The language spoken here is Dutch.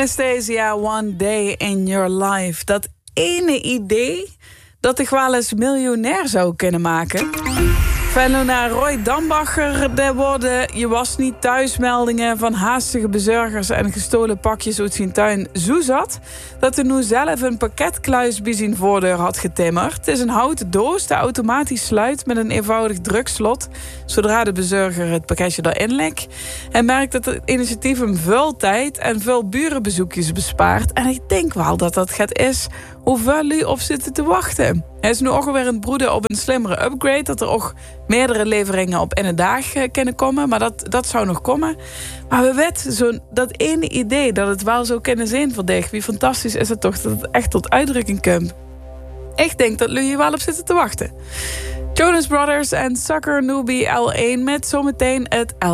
Anastasia, One Day in Your Life. Dat ene idee dat ik wel eens miljonair zou kunnen maken. Van naar Roy Dambacher, er worden je was niet thuismeldingen van haastige bezorgers en gestolen pakjes uit zijn tuin zo zat dat hij nu zelf een pakketkluis bij zijn voordeur had getimmerd. Het is een houten doos die automatisch sluit met een eenvoudig drukslot zodra de bezorger het pakketje erin legt. Hij merkt dat het initiatief hem veel tijd en veel burenbezoekjes bespaart. En ik denk wel dat dat gaat is hoeveel jullie op zitten te wachten. Hij is nu ook alweer aan het broeden op een slimmere upgrade, dat er ook meerdere leveringen op in een dag kunnen komen. Maar dat zou nog komen. Maar we weten, dat ene idee dat het wel zou kunnen zijn voor dich. Wie fantastisch is het toch dat het echt tot uitdrukking komt. Ik denk dat jullie wel op zitten te wachten. Jonas Brothers en Sucker Newbie L1 met zometeen het